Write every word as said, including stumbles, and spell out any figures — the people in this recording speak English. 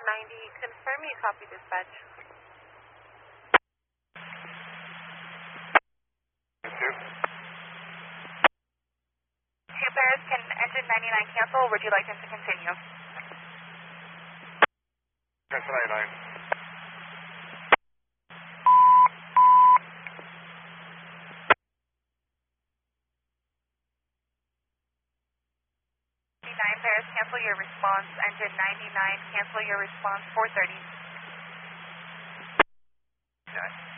ninety, confirm you copy dispatch. Two. Two Paris, can engine ninety-nine cancel, or would you like them to continue? Cancel ninety-nine. ninety-nine Paris, cancel your response. Engine ninety-nine, cancel your response. four thirty. Yes.